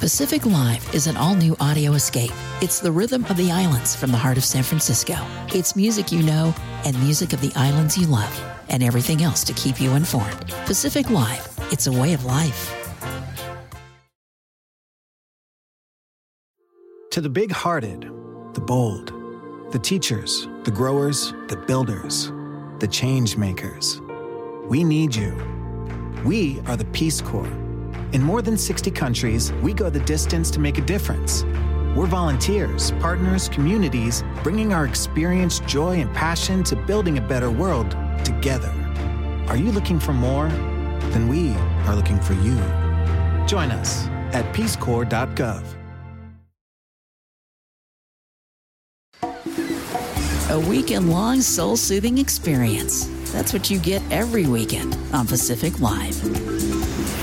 Pacific Live is an all-new audio escape. It's the rhythm of the islands from the heart of San Francisco. It's music you know and music of the islands you love, and everything else to keep you informed. Pacific Live, it's a way of life. To the big-hearted, the bold, the teachers, the growers, the builders, the change makers, we need you. We are the Peace Corps. In more than 60 countries, we go the distance to make a difference. We're volunteers, partners, communities, bringing our experience, joy, and passion to building a better world together. Are you looking for more? Then we are looking for you. Join us at peacecorps.gov. A weekend-long soul-soothing experience. That's what you get every weekend on Pacific Live.